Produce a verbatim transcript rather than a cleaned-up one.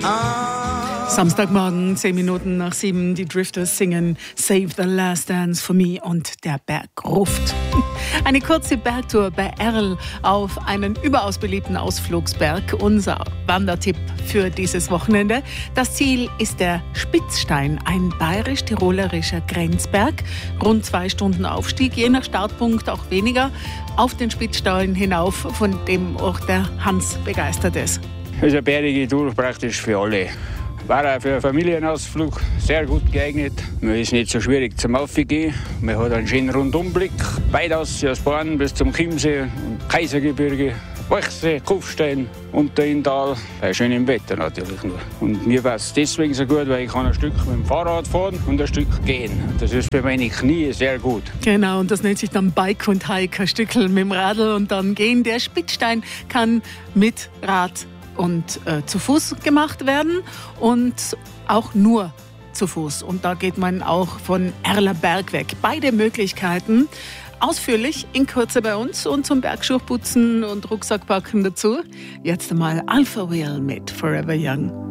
Samstagmorgen, zehn Minuten nach sieben, die Drifters singen Save the Last Dance for Me und der Berg ruft. Eine kurze Bergtour bei Erl auf einen überaus beliebten Ausflugsberg, unser Wandertipp für dieses Wochenende. Das Ziel ist der Spitzstein, ein bayerisch-tirolerischer Grenzberg. Rund zwei Stunden Aufstieg, je nach Startpunkt auch weniger, auf den Spitzstein hinauf, von dem auch der Hans begeistert ist. Das ist eine bärige Tour praktisch für alle. War auch für einen Familienausflug sehr gut geeignet. Man ist nicht so schwierig zum Aufgehen. Man hat einen schönen Rundumblick. Weitaus aus Born bis zum Chiemsee und Kaisergebirge, Walchsee, Kufstein und der Inntal. Bei schönem Wetter natürlich nur. Und mir war es deswegen so gut, weil ich kann ein Stück mit dem Fahrrad fahren und ein Stück gehen. Das ist für meine Knie sehr gut. Genau, und das nennt sich dann Bike und Hike. Ein Stückchen mit dem Radl und dann gehen. Der Spitzstein kann mit Rad und äh, zu Fuß gemacht werden und auch nur zu Fuß. Und da geht man auch von Erler Berg weg. Beide Möglichkeiten ausführlich in Kürze bei uns und zum Bergschuhputzen und Rucksackpacken dazu. Jetzt einmal Alpha Whale mit Forever Young.